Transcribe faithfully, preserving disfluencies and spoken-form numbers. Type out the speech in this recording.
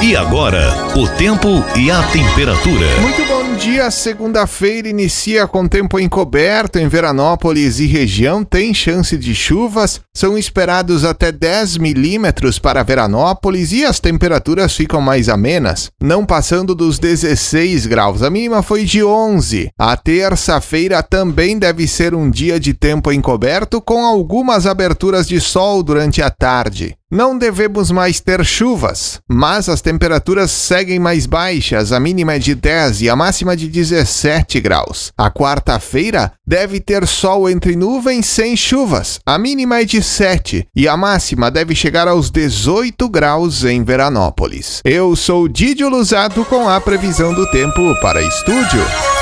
E agora, o tempo e a temperatura. Muito bom dia, segunda-feira inicia com tempo encoberto em Veranópolis e região, tem chance de chuvas, são esperados até dez milímetros para Veranópolis e as temperaturas ficam mais amenas, não passando dos dezesseis graus, a mínima foi de onze. A terça-feira também deve ser um dia de tempo encoberto com algumas aberturas de sol durante a tarde. Não devemos mais ter chuvas, mas as temperaturas seguem mais baixas, a mínima é de dez e a máxima de dezessete graus. A quarta-feira deve ter sol entre nuvens sem chuvas, a mínima é de sete e a máxima deve chegar aos dezoito graus em Veranópolis. Eu sou Didio Luzato com a previsão do tempo para Estúdio.